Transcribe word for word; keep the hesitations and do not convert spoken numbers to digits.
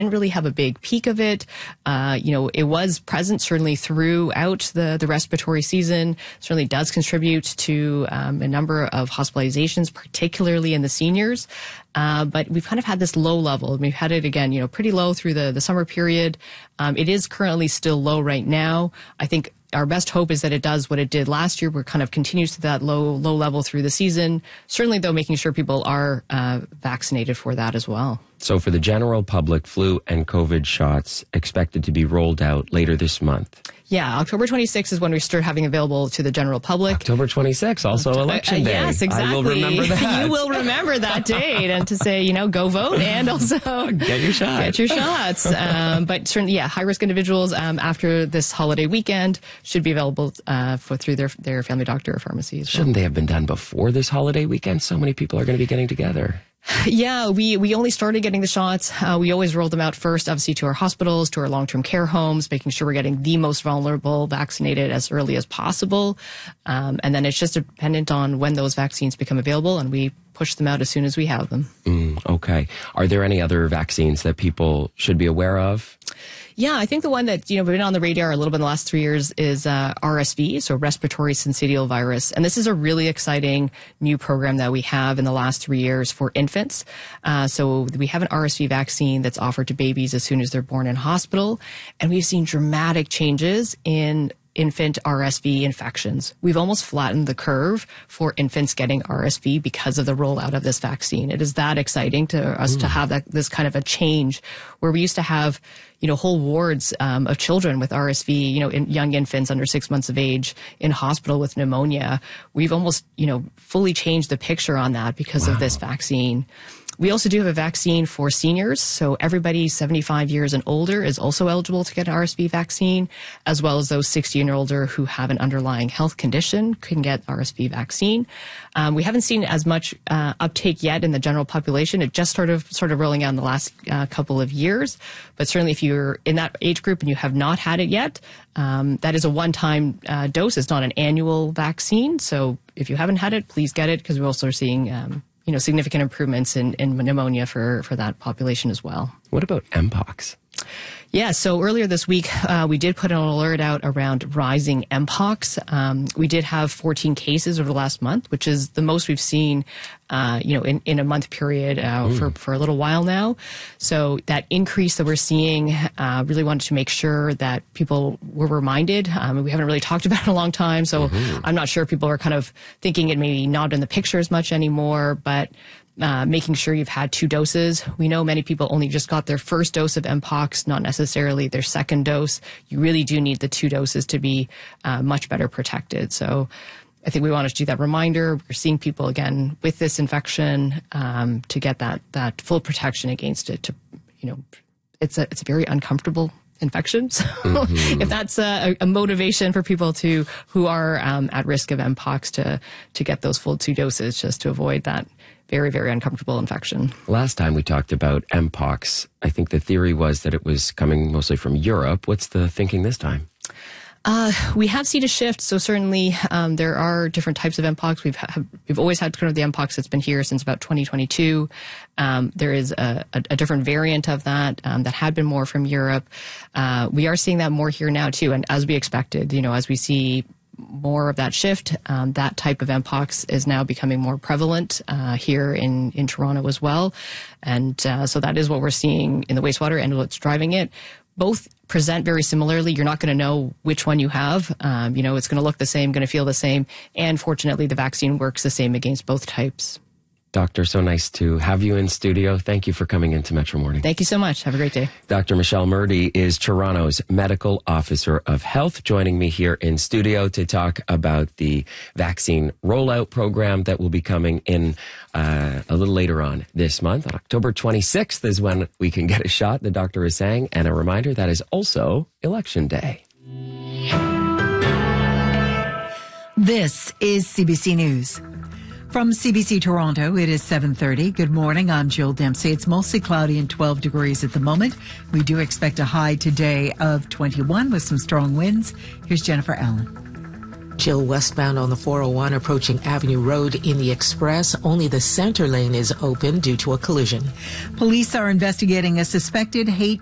didn't really have a big peak of it. Uh, you know, it was present certainly throughout the, the respiratory season, certainly does contribute to um, a number of hospitalizations, particularly in the seniors. Uh, but we've kind of had this low level. We've had it again, you know, pretty low through the, the summer period. Um, it is currently still low right now. I think our best hope is that it does what it did last year, where it kind of continues to that low, low level through the season. Certainly, though, making sure people are uh, vaccinated for that as well. So for the general public, flu and COVID shots expected to be rolled out later this month. Yeah, October twenty-sixth is when we start having available to the general public. October twenty-sixth, also October, election day. Uh, yes, exactly. I will remember that. You will remember that date, and to say, you know, go vote and also get your shot. Get your shots. Um, but certainly, yeah, high-risk individuals um, after this holiday weekend should be available uh, for through their their family doctor or pharmacies. Shouldn't they have been done before this holiday weekend? So many people are going to be getting together. Yeah, we, we only started getting the shots. Uh, we always rolled them out first, obviously, to our hospitals, to our long-term care homes, making sure we're getting the most vulnerable vaccinated as early as possible. Um, and then it's just dependent on when those vaccines become available, and we push them out as soon as we have them. Mm, okay. Are there any other vaccines that people should be aware of? Yeah, I think the one that, you know, been on the radar a little bit in the last three years is uh, R S V, so respiratory syncytial virus. And this is a really exciting new program that we have in the last three years for infants. Uh, so we have an R S V vaccine that's offered to babies as soon as they're born in hospital. And we've seen dramatic changes in infant R S V infections. We've almost flattened the curve for infants getting R S V because of the rollout of this vaccine. It is that exciting to us mm. to have that, this kind of a change where we used to have, you know, whole wards um, of children with R S V, you know, in young infants under six months of age in hospital with pneumonia. We've almost, you know, fully changed the picture on that because wow. of this vaccine. We also do have a vaccine for seniors, so everybody seventy-five years and older is also eligible to get an R S V vaccine, as well as those sixty and older who have an underlying health condition can get R S V vaccine. Um, we haven't seen as much uh, uptake yet in the general population. It just started sort of rolling out in the last uh, couple of years, but certainly if you're in that age group and you have not had it yet, um, that is a one-time uh, dose. It's not an annual vaccine, so if you haven't had it, please get it, because we're also seeing um, you know, significant improvements in, in pneumonia for, for that population as well. What about Mpox? Yeah, so earlier this week, uh, we did put an alert out around rising Mpox. Um, we did have fourteen cases over the last month, which is the most we've seen, uh, you know, in, in a month period uh, for, for a little while now. So that increase that we're seeing, uh, really wanted to make sure that people were reminded. Um, we haven't really talked about it in a long time, so mm-hmm. I'm not sure if people are kind of thinking it maybe not in the picture as much anymore, but Uh, making sure you've had two doses. We know many people only just got their first dose of Mpox, not necessarily their second dose. You really do need the two doses to be uh, much better protected. So I think we wanted to do that reminder. We're seeing people, again, with this infection um, to get that, that full protection against it. To, you know, it's a, it's a very uncomfortable infection. So mm-hmm. if that's a, a motivation for people to who are um, at risk of Mpox to to get those full two doses, just to avoid that very, very uncomfortable infection. Last time we talked about Mpox, I think the theory was that it was coming mostly from Europe. What's the thinking this time? Uh, we have seen a shift, so certainly um, there are different types of Mpox. We've ha- we've always had kind of the Mpox that's been here since about twenty twenty-two. Um, there is a, a, a different variant of that um, that had been more from Europe. Uh, we are seeing that more here now too, and as we expected, you know, as we see more of that shift, um, that type of Mpox is now becoming more prevalent uh, here in, in Toronto as well. And uh, so that is what we're seeing in the wastewater and what's driving it. Both present very similarly. You're not going to know which one you have. Um, you know, it's going to look the same, going to feel the same. And fortunately, the vaccine works the same against both types. Doctor, so nice to have you in studio. Thank you for coming into Metro Morning. Thank you so much. Have a great day. Doctor Michelle Murdy is Toronto's Medical Officer of Health, joining me here in studio to talk about the vaccine rollout program that will be coming in uh, a little later on this month. On October twenty-sixth is when we can get a shot, the doctor is saying. And a reminder, that is also Election Day. This is C B C News. From C B C Toronto, it is seven thirty. Good morning. I'm Jill Dempsey. It's mostly cloudy and twelve degrees at the moment. We do expect a high today of twenty-one with some strong winds. Here's Jennifer Allen. Jill, westbound on the four oh one approaching Avenue Road in the Express. Only the center lane is open due to a collision. Police are investigating a suspected hate